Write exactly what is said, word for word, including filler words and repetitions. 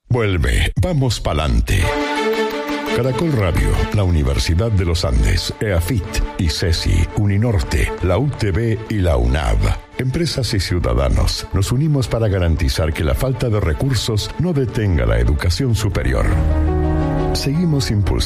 Vuelve, vamos pa'lante. Caracol Radio, la Universidad de los Andes, EAFIT, ICESI, Uninorte, la U T B y la UNAV. Empresas y ciudadanos, nos unimos para garantizar que la falta de recursos no detenga la educación superior. Seguimos impulsando